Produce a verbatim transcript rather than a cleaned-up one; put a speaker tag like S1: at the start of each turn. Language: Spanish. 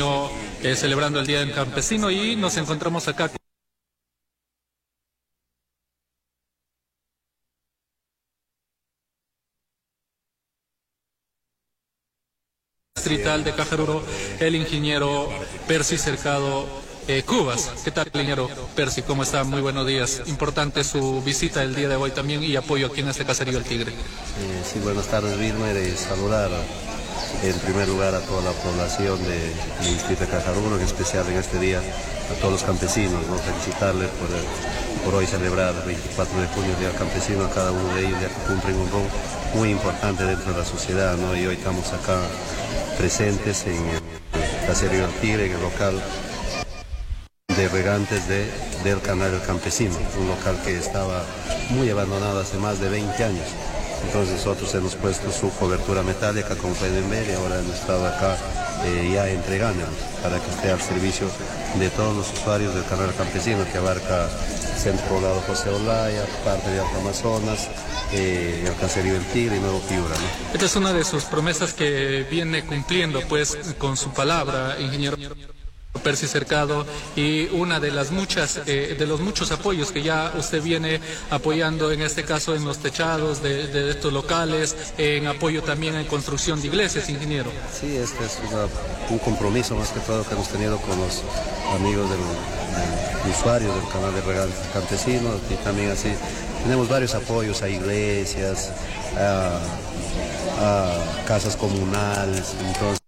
S1: año eh, celebrando el Día del Campesino y nos encontramos acá distrital de Cajaruro, el ingeniero Percy Cercado eh, Cubas. ¿Qué tal, ingeniero Percy? ¿Cómo está? Muy buenos días. Importante su visita el día de hoy también y apoyo aquí en este caserío El Tigre.
S2: Eh, sí, buenas tardes, Wilmer, y saludar en primer lugar a toda la población del de distrito de Cajaruro, en especial en este día a todos los campesinos, ¿no? Felicitarles por, el, por hoy celebrar el veinticuatro de junio, el Día del Campesino, a cada uno de ellos, ya que cumplen un rol muy importante dentro de la sociedad, ¿no? Y hoy estamos acá presentes en el caserío El Tigre, en el local de regantes de, del Canal del Campesino, un local que estaba muy abandonado hace más de veinte años. Entonces nosotros hemos puesto su cobertura metálica, como pueden ver, y ahora hemos estado acá eh, ya entregándolos para que esté al servicio de todos los usuarios del Canal del Campesino, que abarca el Centro Poblado José Olaya, parte de Alto Amazonas, eh, el caserío El Tigre y Nuevo Piura, ¿no?
S1: Esta es una de sus promesas que viene cumpliendo, pues, con su palabra, ingeniero Percy Cercado, y una de las muchas, eh, de los muchos apoyos que ya usted viene apoyando, en este caso en los techados de, de estos locales, en apoyo también en construcción de iglesias, ingeniero.
S2: Sí, este es una, un compromiso más que todo que hemos tenido con los amigos del, del usuario del Canal de Regantes Campesinos, y también así tenemos varios apoyos a iglesias, a, a casas comunales, entonces